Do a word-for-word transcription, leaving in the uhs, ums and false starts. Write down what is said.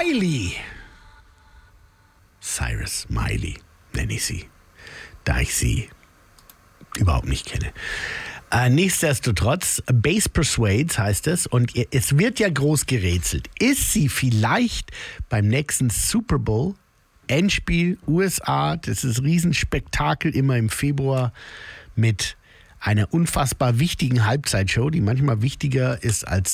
Miley. Cyrus Miley nenne ich sie, da ich sie überhaupt nicht kenne. Äh, nichtsdestotrotz, Base Persuades heißt es und es wird ja groß gerätselt. Ist sie vielleicht beim nächsten Super Bowl, Endspiel U S A, das ist ein Riesenspektakel immer im Februar mit einer unfassbar wichtigen Halbzeitshow, die manchmal wichtiger ist als